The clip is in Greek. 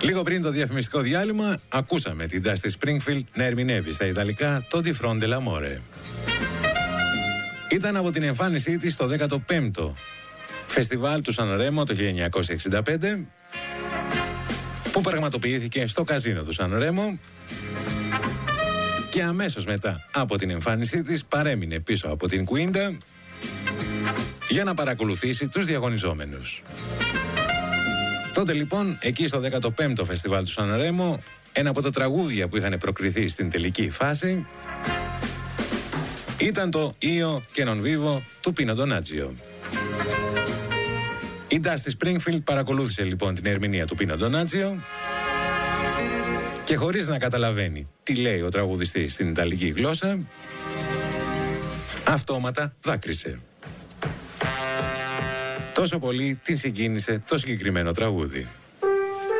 Λίγο πριν το διαφημιστικό διάλειμμα, ακούσαμε την Dusty Springfield να ερμηνεύει στα Ιταλικά το Di Fronte l'amore. Ήταν από την εμφάνισή της στο 15ο φεστιβάλ του Σαν Ρέμο το 1965, που πραγματοποιήθηκε στο καζίνο του Σαν Ρέμο, και αμέσως μετά από την εμφάνισή της παρέμεινε πίσω από την Κουίντα για να παρακολουθήσει τους διαγωνιζόμενους. Τότε λοιπόν, εκεί στο 15ο φεστιβάλ του Σαν Ρέμο, ένα από τα τραγούδια που είχαν προκριθεί στην τελική φάση ήταν το Io che non vivo του Πίνο Ντονάτζιο. Η Dusty Springfield παρακολούθησε λοιπόν την ερμηνεία του Πίνο Ντονάτζιο και χωρίς να καταλαβαίνει τι λέει ο τραγουδιστής στην Ιταλική γλώσσα, αυτόματα δάκρυσε. Τόσο πολύ την συγκίνησε το συγκεκριμένο τραγούδι.